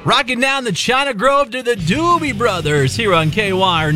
Rocking down the China Grove to the Doobie Brothers here on KYR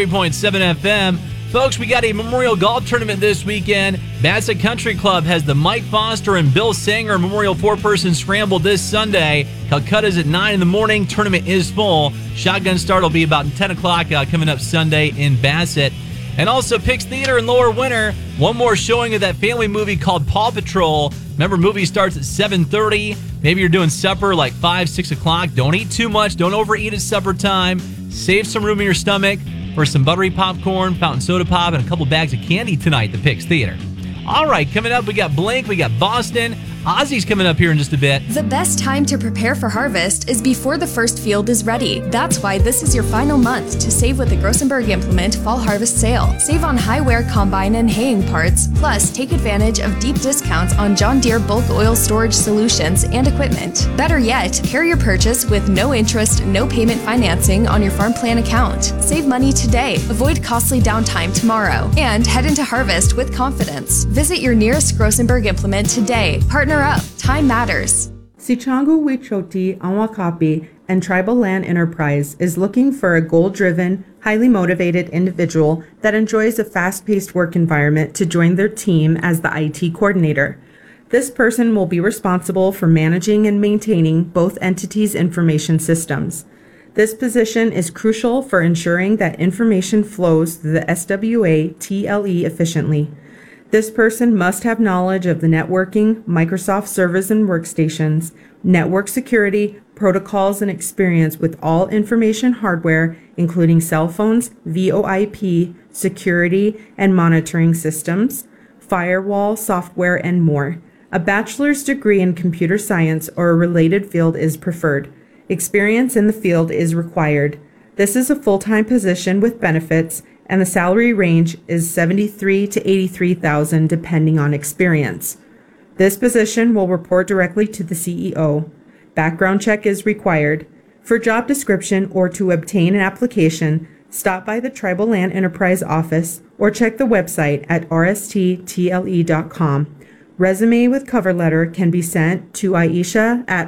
93.7 FM. Folks, we got a Memorial Golf Tournament this weekend. Bassett Country Club has the Mike Foster and Bill Sanger Memorial 4-Person Scramble this Sunday. Calcutta's at 9 in the morning. Tournament is full. Shotgun start will be about 10 o'clock coming up Sunday in Bassett. And also Pix Theater in Lower Winter. One more showing of that family movie called Paw Patrol. Remember, movie starts at 7:30. Maybe you're doing supper like 5, 6 o'clock. Don't eat too much. Don't overeat at supper time. Save some room in your stomach for some buttery popcorn, fountain soda pop, and a couple bags of candy tonight at the Pix Theater. All right, coming up, we got Blink, we got Boston. Ozzy's coming up here in just a bit. The best time to prepare for harvest is before the first field is ready. That's why this is your final month to save with the Grossenberg Implement Fall Harvest Sale. Save on high-wear combine and haying parts, plus take advantage of deep discounts on John Deere bulk oil storage solutions and equipment. Better yet, carry your purchase with no interest, no payment financing on your farm plan account. Save money today, avoid costly downtime tomorrow, and head into harvest with confidence. Visit your nearest Grossenberg Implement today. Partner up. Time matters. Sichangu Wichoti Anwakapi and Tribal Land Enterprise is looking for a goal-driven, highly motivated individual that enjoys a fast-paced work environment to join their team as the IT coordinator. This person will be responsible for managing and maintaining both entities' information systems. This position is crucial for ensuring that information flows through the SWA TLE efficiently. This person must have knowledge of the networking, Microsoft servers and workstations, network security, protocols, and experience with all information hardware, including cell phones, VoIP, security and monitoring systems, firewall, software, and more. A bachelor's degree in computer science or a related field is preferred. Experience in the field is required. This is a full-time position with benefits, and the salary range is $73,000 to $83,000 depending on experience. This position will report directly to the CEO. Background check is required. For job description or to obtain an application, stop by the Tribal Land Enterprise office or check the website at rstle.com. Resume with cover letter can be sent to Aisha at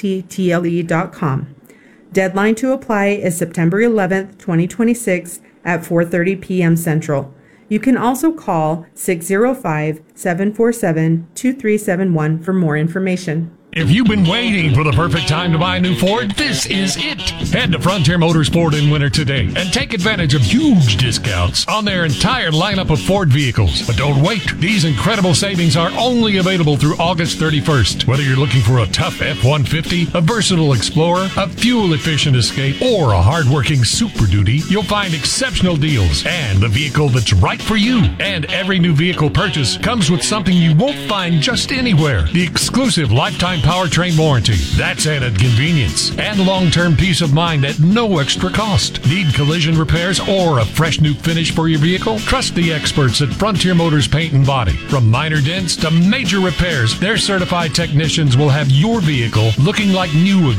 rstle.com. Deadline to apply is September 11th, 2026 at 4:30 p.m. Central. You can also call 605-747-2371 for more information. If you've been waiting for the perfect time to buy a new Ford, this is it. Head to Frontier Motorsport in Winter today and take advantage of huge discounts on their entire lineup of Ford vehicles. But don't wait. These incredible savings are only available through August 31st. Whether you're looking for a tough F-150, a versatile Explorer, a fuel-efficient Escape, or a hard-working Super Duty, you'll find exceptional deals and the vehicle that's right for you. And every new vehicle purchase comes with something you won't find just anywhere. The exclusive lifetime powertrain warranty. That's added convenience and long-term peace of mind at no extra cost. Need collision repairs or a fresh new finish for your vehicle? Trust the experts at Frontier Motors Paint and Body. From minor dents to major repairs, their certified technicians will have your vehicle looking like new again.